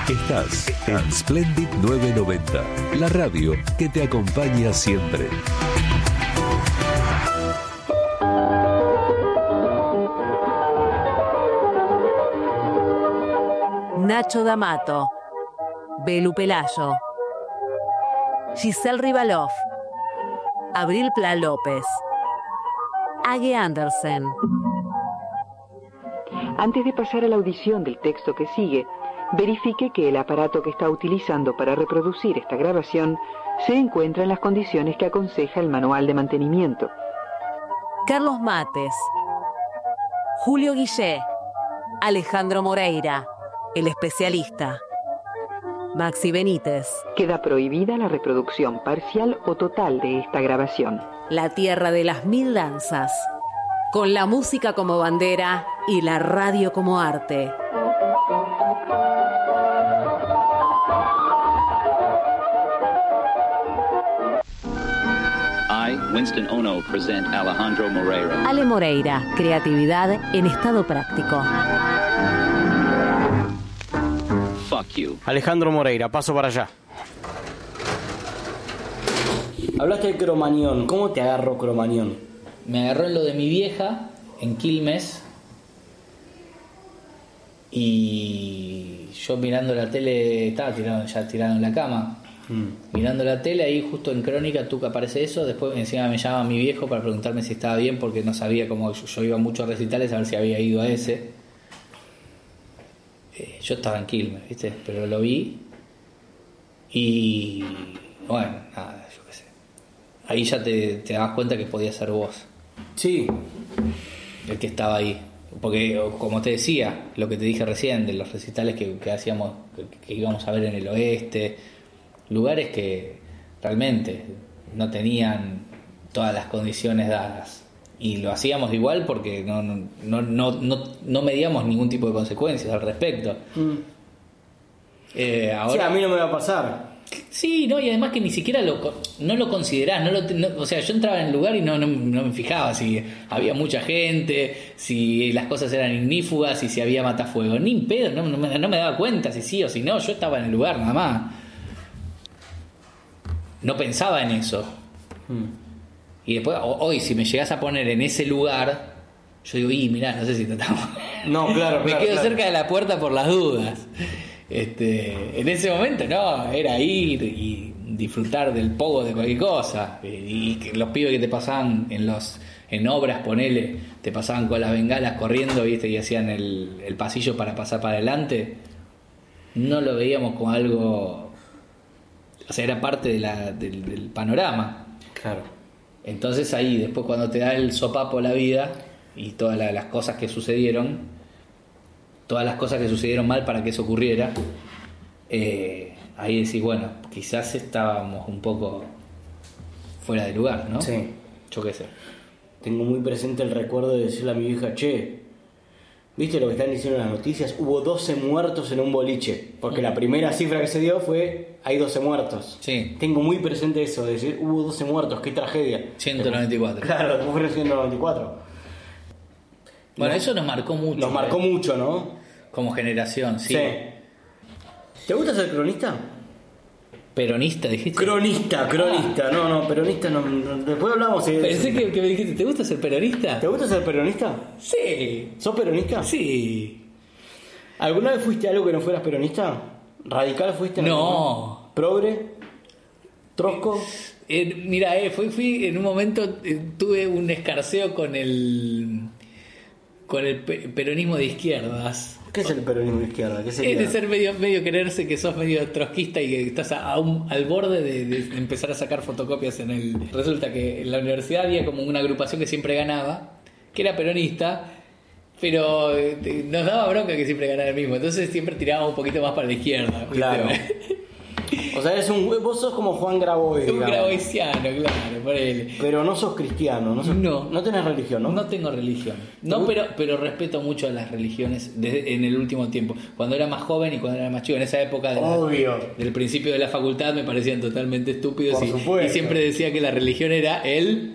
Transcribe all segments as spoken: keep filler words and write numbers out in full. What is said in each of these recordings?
Estás en Splendid novecientos noventa, la radio que te acompaña siempre. Nacho D'Amato, Belu Pelayo, Giselle Rivalov, Abril Pla López, Age Andersen. Antes de pasar a la audición del texto que sigue, verifique que el aparato que está utilizando para reproducir esta grabación se encuentra en las condiciones que aconseja el manual de mantenimiento. Carlos Mates, Julio Guillé, Alejandro Moreira, el especialista. Maxi Benítez. Queda prohibida la reproducción parcial o total de esta grabación. La tierra de las mil danzas, con la música como bandera y la radio como arte. I, Winston Ono, present Alejandro Moreira. Ale Moreira, creatividad en estado práctico. Fuck you. Alejandro Moreira, paso para allá. Hablaste de Cromañón. ¿Cómo te agarró Cromañón? Me agarró en lo de mi vieja, en Quilmes. Y yo mirando la tele, estaba tirado, ya tirado en la cama. Mm. Mirando la tele, ahí justo en Crónica tú que aparece eso. Después encima me llama mi viejo para preguntarme si estaba bien, porque no sabía cómo yo, yo iba mucho a recitales, a ver si había ido a ese. Eh, yo estaba en Quilmes, ¿viste? Pero lo vi. Y bueno, nada, yo qué sé. Ahí ya te, te das cuenta que podía ser vos. Sí. El que estaba ahí. Porque, como te decía, lo que te dije recién, de los recitales que, que hacíamos, que, que íbamos a ver en el oeste, lugares que realmente no tenían todas las condiciones dadas. Y lo hacíamos igual porque no, no, no, no, no, no medíamos ningún tipo de consecuencias al respecto. Mm. Eh, ahora, sí, a mí no me va a pasar. Sí, no, y además que ni siquiera lo, no lo considerás, no lo, no, o sea, yo entraba en el lugar y no, no, no me fijaba si había mucha gente, si las cosas eran ignífugas, y si había matafuego, ni en pedo, no, no, me, no me daba cuenta si sí o si no, yo estaba en el lugar nada más. No pensaba en eso. Hmm. Y después, hoy, si me llegás a poner en ese lugar, yo digo, y mirá, no sé si tratamos. No, claro, me claro, quedo claro. cerca de la puerta por las dudas. Este, en ese momento no, era ir y disfrutar del pogo de cualquier cosa. Y que los pibes que te pasaban en los en obras, ponele, te pasaban con las bengalas corriendo, ¿viste? Y hacían el, el pasillo para pasar para adelante. No lo veíamos como algo, o sea, era parte de la, del, del panorama. Claro. Entonces ahí, después cuando te da el sopapo la vida y todas la, las cosas que sucedieron, todas las cosas que sucedieron mal para que eso ocurriera, eh, ahí decís, bueno, quizás estábamos un poco fuera de lugar, ¿no? Sí. Yo qué sé. Tengo muy presente el recuerdo de decirle a mi hija, che, ¿viste lo que están diciendo en las noticias? Hubo doce muertos en un boliche, porque la primera cifra que se dio fue, hay doce muertos. Sí. Tengo muy presente eso, de decir, hubo doce muertos, qué tragedia. ciento noventa y cuatro. Claro, después fueron ciento noventa y cuatro. Bueno, ¿no? Eso nos marcó mucho. Nos marcó ¿eh? mucho, ¿no? Como generación, sí. Sí. ¿Te gusta ser cronista? Peronista, dijiste. Cronista, cronista. Ah. No, no, peronista no. no después hablamos. Eh, Pensé que, que me dijiste, ¿te gusta ser peronista? ¿Te gusta ser peronista? Sí. ¿Sos peronista? Sí. ¿Alguna vez fuiste a algo que no fueras peronista? ¿Radical fuiste? No. ¿Progre? ¿Trosco? Eh, mira, eh, fui, fui en un momento, eh, tuve un escarceo con el con el pe- peronismo de izquierdas. ¿Qué es el peronismo de izquierda? ¿Qué sería? Es de ser medio, medio creerse que sos medio trotskista y que estás a, a un, al borde de, de empezar a sacar fotocopias en el... Resulta que en la universidad había como una agrupación que siempre ganaba, que era peronista, pero eh, nos daba bronca que siempre ganara el mismo, entonces siempre tirábamos un poquito más para la izquierda. ¿Viste? Claro. O sea, eres un, vos sos como Juan Grabois, Un digamos. graboisiano, claro, por él. Pero no sos cristiano, no sos, No. no tenés religión, ¿no? No tengo religión. No, pero pero respeto mucho a las religiones desde, en el último tiempo. Cuando era más joven y cuando era más chico, en esa época de la- Obvio. del principio de la facultad me parecían totalmente estúpidos Por y, supuesto. y siempre decía que la religión era el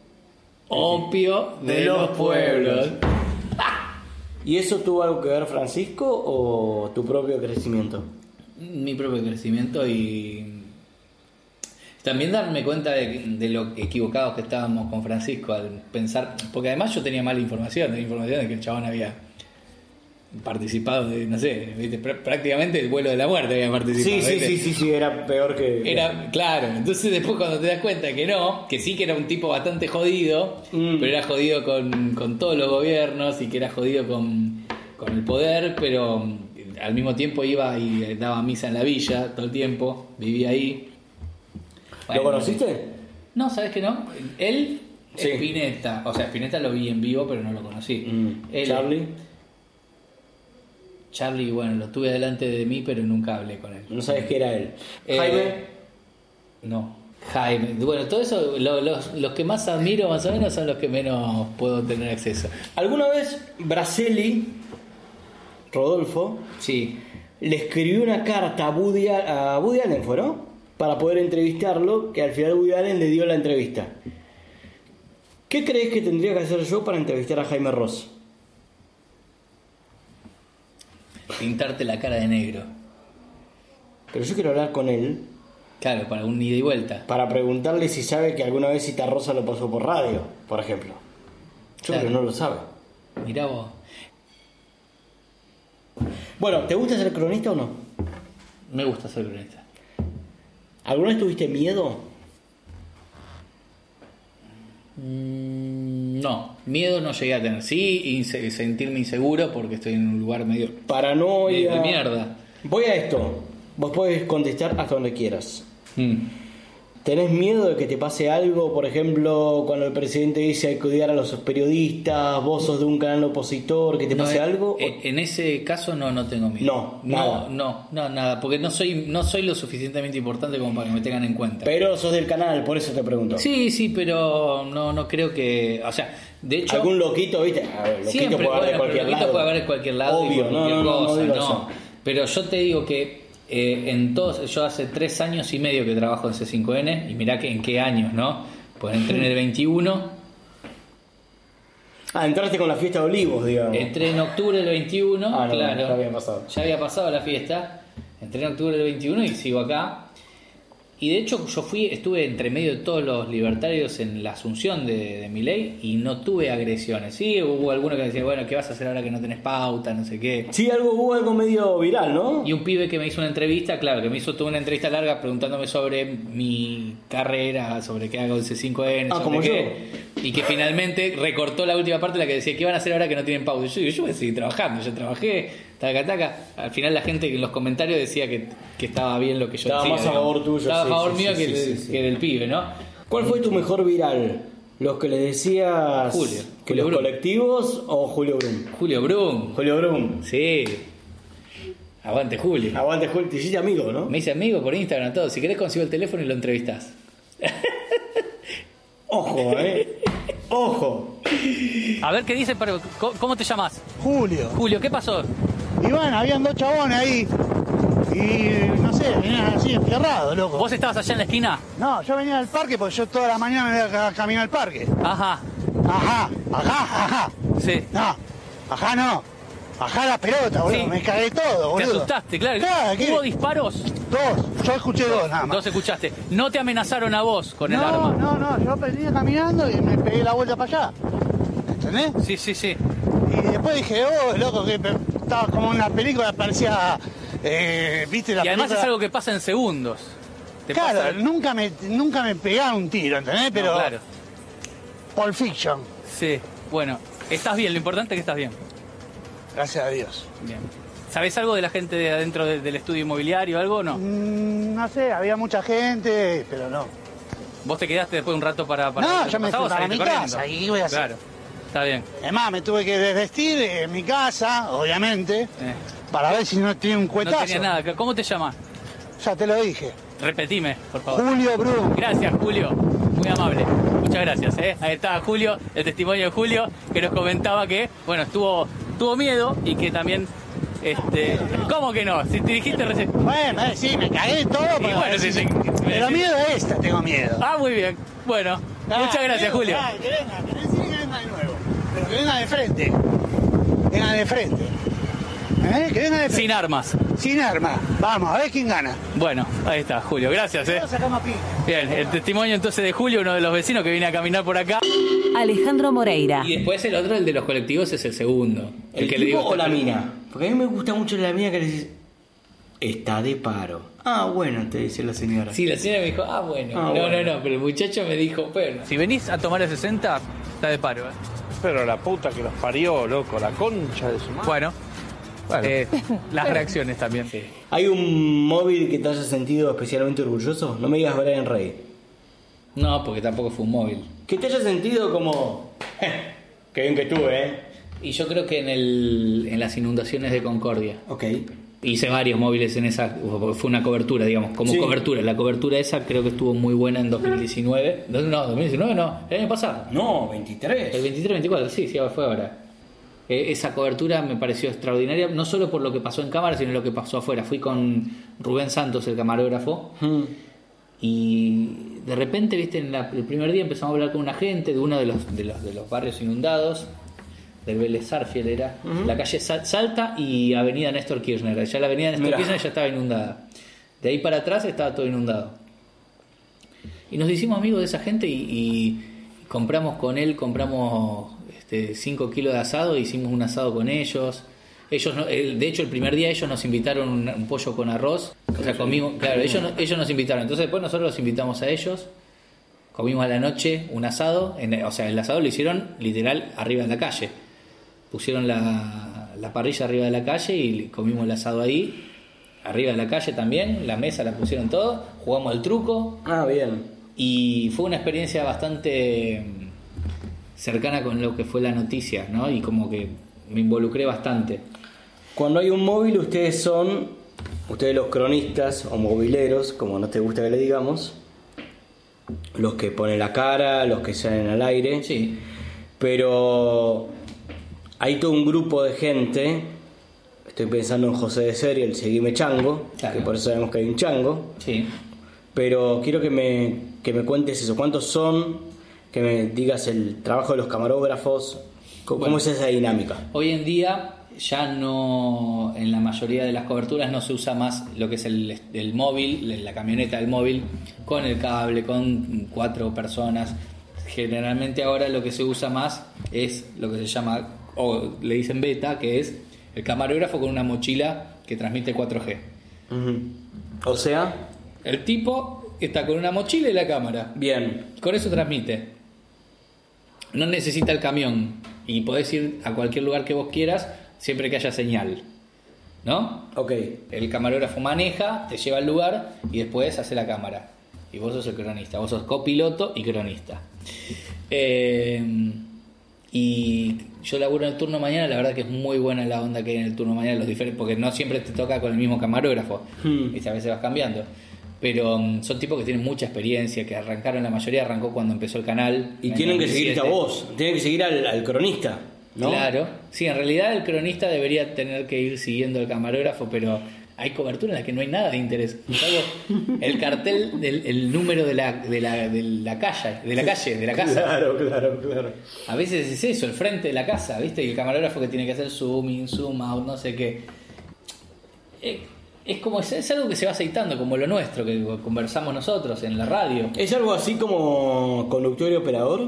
opio de, De los, los pueblos. pueblos. ¿Y eso tuvo algo que ver, Francisco, o tu propio crecimiento? Mi propio crecimiento y también darme cuenta de, de lo equivocados que estábamos con Francisco al pensar, porque además yo tenía mala información, tenía información de que el chabón había participado de, no sé, ¿viste? prácticamente el vuelo de la muerte había participado. Sí, sí, ¿viste? sí, sí, sí, era peor que... Era, claro, entonces después cuando te das cuenta que no, que sí que era un tipo bastante jodido, mm. pero era jodido con, con todos los gobiernos y que era jodido con, con el poder, pero al mismo tiempo iba y daba misa en la villa todo el tiempo, vivía ahí. Bueno, ¿lo conociste? No, ¿sabes que no? Él, sí. Spinetta, o sea, Spinetta lo vi en vivo, pero no lo conocí. Mm. Él, Charlie. Charlie, bueno, lo tuve delante de mí, pero nunca hablé con él. ¿No sabes qué era él? Eh, Jaime. No, Jaime. Bueno, todo eso, lo, los, los que más admiro más o menos son los que menos puedo tener acceso. ¿Alguna vez Braselli, Rodolfo, sí, le escribió una carta a Woody, a Woody Allen, ¿fue, no? Para poder entrevistarlo, que al final Woody Allen le dio la entrevista. ¿Qué crees que tendría que hacer yo para entrevistar a Jaime Ross? Pintarte la cara de negro. Pero yo quiero hablar con él. Claro, para un ida y vuelta. Para preguntarle si sabe que alguna vez Cita Rosa lo pasó por radio, por ejemplo. Yo claro. creo que no lo sabe. Mirá vos. Bueno, ¿te gusta ser cronista o no? Me gusta ser cronista. ¿Alguna vez tuviste miedo? Mm, no, miedo no llegué a tener. Sí, inse- sentirme inseguro porque estoy en un lugar medio... Paranoia. De, de mierda. Voy a esto. Vos podés contestar hasta donde quieras. Mm. ¿Tenés miedo de que te pase algo? Por ejemplo, cuando el presidente dice hay que odiar a los periodistas, vos sos de un canal opositor, que te No, pase en, algo. En ese caso no, no tengo miedo. No, nada. No, no, no, nada. Porque no soy, no soy lo suficientemente importante como para que me tengan en cuenta. Pero sos del canal, por eso te pregunto. Sí, sí, pero no, no creo que... O sea, de hecho... ¿Algún loquito, viste? A ver, loquito Siempre, puede haber de bueno, cualquier pero loquito lado. puede haber de cualquier lado. Obvio, y por no, cualquier no, no, no cosa, digo no. eso. Pero yo te digo que eh, en todos, yo hace tres años y medio que trabajo en C cinco N, y mirá que en qué años, ¿no? Pues entré en el veintiuno. Ah, entraste con la fiesta de Olivos, digamos. Entré en octubre del veintiuno, Ah, no, claro. ya había pasado. Ya había pasado la fiesta. Entré en octubre del veintiuno y sigo acá. Y de hecho yo fui, estuve entre medio de todos los libertarios en la asunción de, de Milei y no tuve agresiones. Sí, hubo alguno que decía, bueno, ¿qué vas a hacer ahora que no tenés pauta? No sé qué. Sí, algo, hubo algo medio viral, ¿no? Y un pibe que me hizo una entrevista, claro, que me hizo toda una entrevista larga preguntándome sobre mi carrera, sobre qué hago en C cinco N, Ah, sobre como qué. Y que finalmente recortó la última parte, la que decía, ¿qué van a hacer ahora que no tienen pauta? Y yo digo, yo voy a seguir trabajando, yo trabajé, taca, taca. Al final la gente en los comentarios decía que, que estaba bien lo que yo Estaba decía. más a digamos. favor tuyo, Estaba sí, a favor sí, mío sí, que, sí, el, sí, sí. que del pibe, ¿no? ¿Cuál fue tu mejor viral? ¿Los que le decías Julio. que Julio los Brum. colectivos o Julio Brum? Julio Brum. Julio Brum. Sí. Aguante Julio. Aguante Julio, te hiciste amigo, ¿no? Me hice amigo por Instagram, todo. Si querés consigo el teléfono y lo entrevistás. Ojo, eh. Ojo. A ver qué dice, pero ¿cómo cómo te llamas? Julio. Julio, ¿qué pasó? Y bueno, habían dos chabones ahí. Y no sé, venían así enfierrados, loco. ¿Vos estabas allá en la esquina? No, yo venía al parque porque yo toda la mañana me voy a caminar al parque. Ajá, Ajá, ajá, ajá. sí. No, ajá no. Ajá la pelota, boludo. Sí. Me cagué todo, boludo. Te asustaste, claro. Claro, ¿qué? ¿Hubo disparos? Dos, yo escuché dos nada más. Dos escuchaste. ¿No te amenazaron a vos con el no, arma? no, no, yo venía caminando y me pegué la vuelta para allá. ¿Entendés? Sí, sí, sí. Y después dije, oh, loco, que estaba como en una película, parecía, eh, viste la Y además película? es algo que pasa en segundos. Te Claro, pasa- nunca me nunca me pegaron un tiro, ¿entendés? Pero No, claro. Pulp Fiction, Sí, bueno. Estás bien, lo importante es que estás bien. gracias a Dios. Bien. ¿Sabés algo de la gente de adentro de- del estudio inmobiliario o algo o no? Mm, no sé, había mucha gente, pero no. ¿Vos te quedaste después un rato para... para No, ver qué yo me pasaba o fui para saliste mi corriendo? casa, ¿y qué voy a hacer? Claro, está bien. Además, me tuve que desvestir en mi casa, obviamente, Eh. para ver si no tiene un No cuetazo. tenía nada. ¿Cómo te llamas? Ya te lo dije. Repetime, por favor. Julio Brum. Gracias, Julio. Muy amable. Muchas gracias. ¿eh? Ahí está Julio, el testimonio de Julio, que nos comentaba que, bueno, estuvo, tuvo miedo y que también... Este, ¿cómo que no? Si te dijiste recién... Bueno, eh, sí, me cagué todo, Y pero, bueno, sí, sí. pero miedo a esta tengo miedo. Ah, muy bien. Bueno, Ah, muchas gracias, miedo, Julio. ah, que venga, que no decir que venga de nuevo, pero que venga de frente. Venga de frente. ¿Eh? Que venga de Sin armas. Sin armas. Vamos, a ver quién gana. Bueno, ahí está, Julio. Gracias, eh. Todos sacamos a pique. Bien, el testimonio entonces de Julio, uno de los vecinos que viene a caminar por acá. Alejandro Moreira. Y después el otro, el de los colectivos, es el segundo. ¿El, que tipo le digo o la mina? Porque a mí me gusta mucho la mina que le dice, está de paro. Ah, bueno, te dice la señora. Sí, la señora me dijo, ah, bueno. Ah, no, bueno. no, no, pero el muchacho me dijo, bueno. Si venís a tomar el sesenta, está de paro, eh. Pero la puta que los parió, loco, la concha de su madre. Bueno, Bueno. eh, las reacciones también. Sí. ¿Hay un móvil que te haya sentido especialmente orgulloso? No me digas Brian Rey. No, porque tampoco fue un móvil. Que te haya sentido como... "Eh, qué bien que estuve, ¿eh? Y yo creo que en el en las inundaciones de Concordia. Ok. Hice varios móviles en esa, fue una cobertura, digamos, como Sí. cobertura. La cobertura esa creo que estuvo muy buena en dos mil diecinueve. No, no, dos mil diecinueve no, el año pasado. No, El veintitrés. veintitrés veinticuatro, sí, sí, fue ahora. Eh, esa cobertura me pareció extraordinaria, no solo por lo que pasó en cámara, sino lo que pasó afuera. Fui con Rubén Santos, el camarógrafo, Mm. y de repente, viste, en la- el primer día empezamos a hablar con una gente de uno de los, de los, de los barrios inundados, del Vélez Sarsfield era, la calle Sal- Salta y Avenida Néstor Kirchner. Ya la Avenida Néstor Mirá. Kirchner ya estaba inundada. De ahí para atrás estaba todo inundado. Y nos hicimos amigos de esa gente y, y compramos con él, compramos este, cinco kilos de asado, hicimos un asado con ellos. Ellos no- el- de hecho el primer día ellos nos invitaron un, un pollo con arroz, o sea, comimos, claro, ellos, no- ellos nos invitaron, entonces después nosotros los invitamos a ellos, comimos a la noche un asado, en- o sea, el asado lo hicieron literal arriba de la calle, pusieron la, la parrilla arriba de la calle y comimos el asado ahí, arriba de la calle también, la mesa la pusieron todo, jugamos al truco, Ah, bien. y fue una experiencia bastante mm, cercana con lo que fue la noticia, ¿no? Y como que me involucré bastante. Cuando hay un móvil, ustedes son, ustedes los cronistas o mobileros, como no te gusta que le digamos, los que ponen la cara, los que salen al aire. Sí, Pero hay todo un grupo de gente, estoy pensando en José de Serie, el Seguime Chango, Claro. que por eso sabemos que hay un chango, sí. pero quiero que me, que me cuentes eso, cuántos son, que me digas el trabajo de los camarógrafos, cómo Bueno. es esa dinámica. Hoy en día ya no, en la mayoría de las coberturas no se usa más lo que es el, el móvil, la camioneta del móvil, con el cable, con cuatro personas. Generalmente ahora lo que se usa más es lo que se llama, o le dicen beta, que es el camarógrafo con una mochila que transmite cuatro G. Ujú. O sea, El tipo está con una mochila y la cámara. bien, Con eso transmite. No necesita el camión y podés ir a cualquier lugar que vos quieras siempre que haya señal, ¿no? ok. El camarógrafo maneja, te lleva al lugar y después hace la cámara. Y vos sos el cronista, vos sos copiloto y cronista. Eh, y yo laburo en el turno mañana, la verdad que es muy buena la onda que hay en el turno mañana, los diferentes, porque no siempre te toca con el mismo camarógrafo, Hmm. ¿viste? A veces vas cambiando. Pero um, son tipos que tienen mucha experiencia, que arrancaron, la mayoría arrancó cuando empezó el canal. Y en tienen que el seguirte a noventa y vos, tienen que seguir al, al cronista, ¿no? Claro, sí, en realidad el cronista debería tener que ir siguiendo al camarógrafo, pero hay cobertura en la que no hay nada de interés. Salvo el cartel del el número de la, de la, de la calle, de la calle, de la casa. Claro, claro, claro. A veces es eso, el frente de la casa, ¿viste? Y el camarógrafo que tiene que hacer zoom in, zoom out, no sé qué. Eh, Es como es, es algo que se va aceitando, como lo nuestro, que conversamos nosotros en la radio. ¿Es algo así como conductor y operador?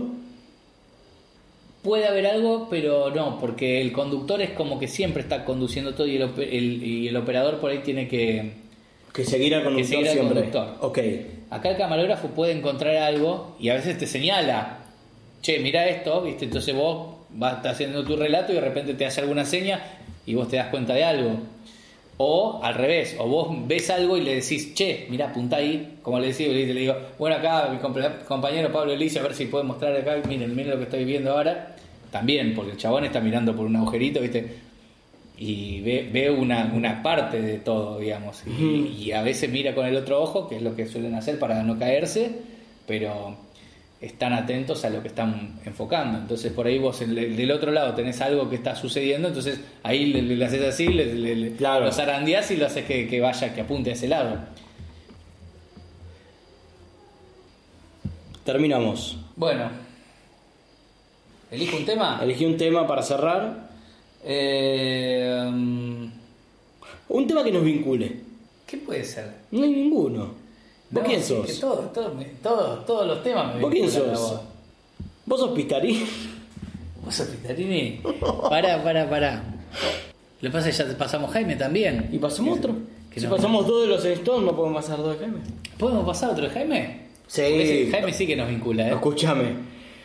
Puede haber algo, pero no, porque el conductor es como que siempre está conduciendo todo y el, ope- el- y el operador por ahí tiene que... Que seguir al conductor seguir al siempre. conductor. Ok. Acá el camarógrafo puede encontrar algo y a veces te señala, che, mira esto, ¿viste? Entonces vos vas estás haciendo tu relato y de repente te hace alguna seña y vos te das cuenta de algo. O al revés, o vos ves algo y le decís, che, mira, apunta ahí, como le decía, le digo, bueno, acá mi compa- compañero Pablo Elicio, a ver si puede mostrar acá, miren, miren lo que estoy viendo ahora. También, porque el chabón está mirando por un agujerito, ¿viste? Y ve, ve una, una parte de todo, digamos. Y, y a veces mira con el otro ojo, que es lo que suelen hacer para no caerse, pero están atentos a lo que están enfocando. Entonces por ahí vos en el- del otro lado tenés algo que está sucediendo, entonces ahí le, le haces así, le, le- le- Claro. lo zarandeás y lo haces que, que vaya, que apunte a ese lado. Terminamos. Bueno, ¿elijo un tema? Elegí un tema para cerrar. Eh, Un tema que nos vincule. ¿Qué puede ser? No hay ninguno. ¿Vos No, quién sí, sos? que todo, todo, me- todo- todos los temas me ¿Vos quién vinculan a sos? vos. ¿Vos sos Pistarín? ¿Vos sos Pitarini? Pará, pará, pará. Lo que pasa es que ya te pasamos Jaime también. ¿Y pasamos otro? Que Si no- pasamos dos de los Stones, no podemos pasar dos de Jaime. ¿Podemos pasar otro de Jaime? Sí. Porque ese Jaime sí que nos vincula, ¿eh? Escúchame.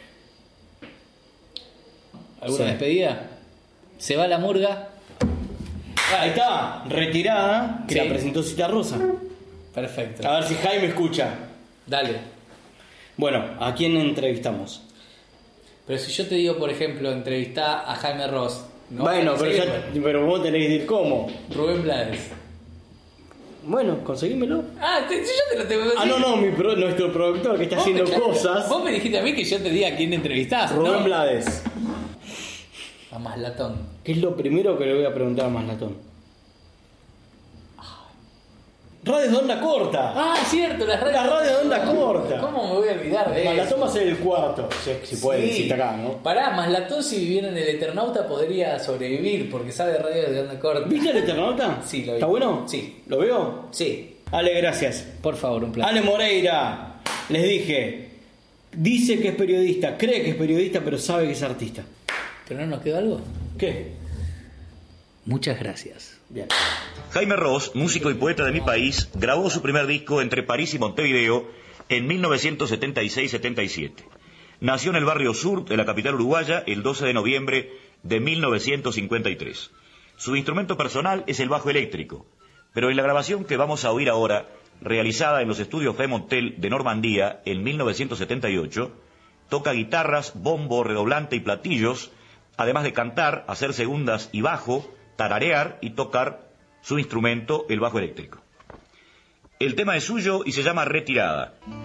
¿Alguna Sí. despedida? Se va la murga. Ahí está, retirada, que Sí. la presentó Cita Rosa. Perfecto. A ver si Jaime escucha. Dale. Bueno, ¿a quién entrevistamos? Pero si yo te digo, por ejemplo, entrevistá a Jaime Ross. ¿no? Bueno, pero, Conseguime. ya, pero vos tenés que decir cómo. Rubén Blades. Bueno, conseguímelo. Ah, te- yo te lo tengo que Ah, decir. no, no, mi pro- nuestro productor que está Vos haciendo me- claro, cosas. Vos me dijiste a mí que yo te diga a quién entrevistás. Rubén ¿no? Blades. A Maslatón. ¿Qué es lo primero que le voy a preguntar a Maslatón? Radios de onda corta. Ah, cierto, las radios. Las radios de onda corta. ¿Cómo me voy a olvidar de Maslatón eso? va a ser el cuarto, si, si puede, Sí. si está acá, ¿no? Pará, Maslatón si viviera en el Eternauta podría sobrevivir porque sabe radio de onda corta. ¿Viste el Eternauta? Sí, lo vi. ¿Está bueno? Sí. ¿Lo veo? Sí. Ale, gracias. Por favor, un placer. Ale Moreira, les dije, dice que es periodista, cree que es periodista, pero sabe que es artista. ¿Pero no nos quedó algo? ¿Qué? Muchas gracias. Bien. Jaime Ross, músico y poeta de mi país, grabó su primer disco entre París y Montevideo en mil novecientos setenta y seis setenta y siete. Nació en el barrio sur de la capital uruguaya el doce de noviembre de mil novecientos cincuenta y tres. Su instrumento personal es el bajo eléctrico, pero en la grabación que vamos a oír ahora, realizada en los estudios Femontel de Normandía en mil novecientos setenta y ocho, toca guitarras, bombo, redoblante y platillos, además de cantar, hacer segundas y bajo, tararear y tocar su instrumento, el bajo eléctrico. El tema es suyo y se llama Retirada.